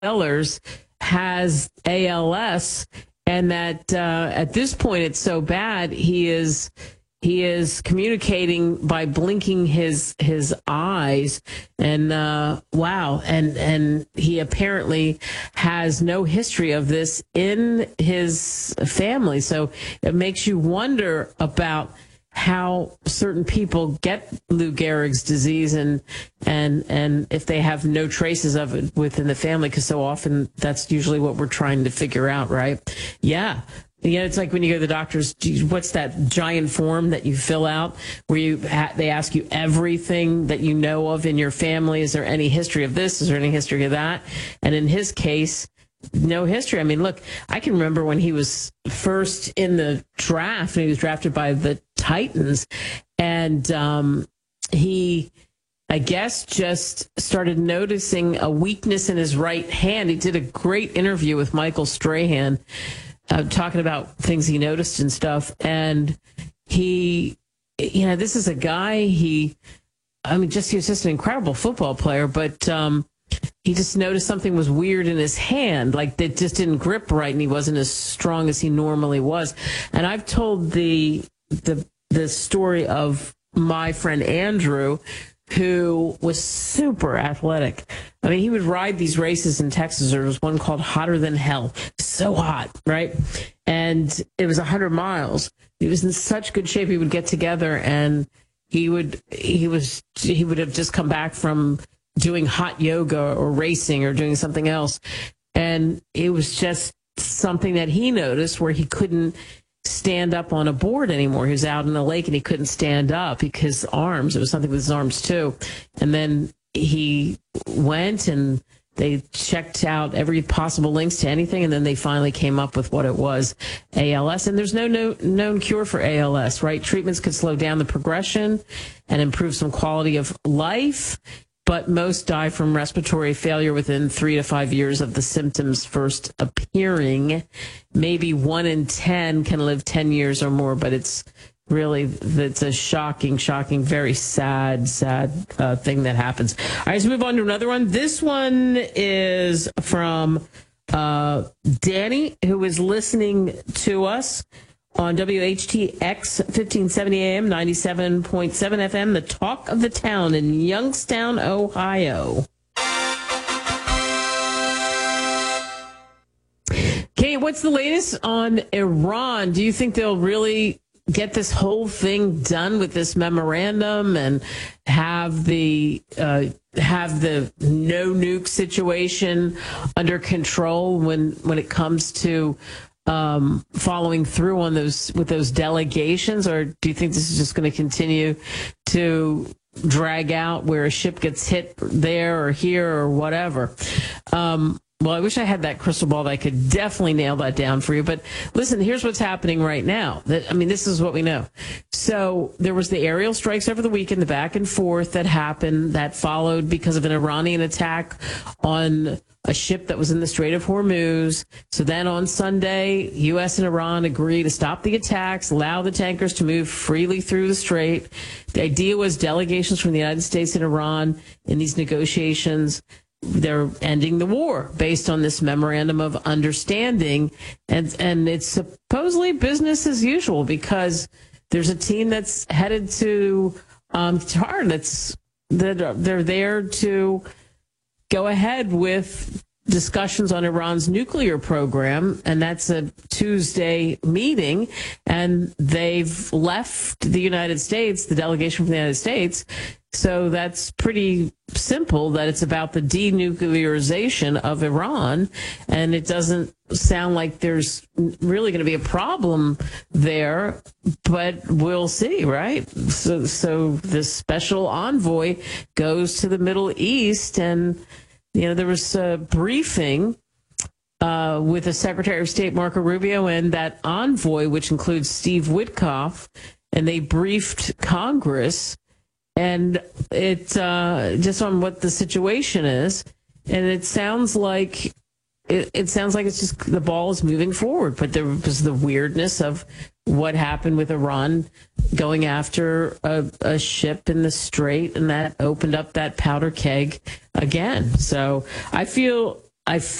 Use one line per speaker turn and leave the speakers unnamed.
Sellers has ALS, and that at this point it's so bad he is communicating by blinking his eyes, and wow, and he apparently has no history of this in his family. So it makes you wonder about how certain people get Lou Gehrig's disease, and if they have no traces of it within the family, because so often that's usually what we're trying to figure out, right? Yeah. Yeah, it's like when you go to the doctors, what's that giant form that you fill out where they ask you everything that you know of in your family? Is there any history of this? Is there any history of that? And in his case, no history. I mean, look, I can remember when he was first in the draft, and he was drafted by the Titans, and he, I guess, just started noticing a weakness in his right hand. He did a great interview with Michael Strahan, talking about things he noticed and stuff. And he, this is a guy, he was just an incredible football player, but he just noticed something was weird in his hand, like it just didn't grip right, and he wasn't as strong as he normally was. And I've told the story of my friend Andrew, who was super athletic. I mean, he would ride these races in Texas. There was one called Hotter Than Hell. So hot, right? And it was 100 miles. He was in such good shape. He would get together, and he would have just come back from doing hot yoga or racing or doing something else. And it was just something that he noticed where he couldn't stand up on a board anymore. He was out in the lake and he couldn't stand up because it was something with his arms too. And then he went and they checked out every possible links to anything, and then they finally came up with what it was, ALS. And there's no known cure for ALS, right? Treatments could slow down the progression and improve some quality of life, but most die from respiratory failure within 3 to 5 years of the symptoms first appearing. Maybe 1 in 10 can live 10 years or more, but it's a shocking, very sad thing that happens. All right, let's move on to another one. This one is from Danny, who is listening to us on WHTX 1570 AM, 97.7 FM, the talk of the town in Youngstown, Ohio. Kate, what's the latest on Iran? Do you think they'll really get this whole thing done with this memorandum and have the no nuke situation under control when it comes to following through on those delegations? Or do you think this is just going to continue to drag out where a ship gets hit there or here or whatever? Well, I wish I had that crystal ball that I could definitely nail that down for you. But listen, here's what's happening right now. This is what we know. So there was the aerial strikes over the weekend, the back and forth that happened, that followed because of an Iranian attack on a ship that was in the Strait of Hormuz. So then on Sunday, U.S. and Iran agreed to stop the attacks, allow the tankers to move freely through the strait. The idea was delegations from the United States and Iran in these negotiations, they're ending the war based on this memorandum of understanding. And it's supposedly business as usual because there's a team that's headed to Qatar they're there to go ahead with discussions on Iran's nuclear program, and that's a Tuesday meeting, and they've left the United States, the delegation from the United States. So that's pretty simple, that it's about the denuclearization of Iran, and it doesn't sound like there's really going to be a problem there, but we'll see, right? So this special envoy goes to the Middle East, and there was a briefing with the Secretary of State, Marco Rubio, and that envoy, which includes Steve Witkoff, and they briefed Congress, and it just on what the situation is, and it sounds like it's just the ball is moving forward. But there was the weirdness of what happened with Iran going after a ship in the strait, and that opened up that powder keg again. So I feel I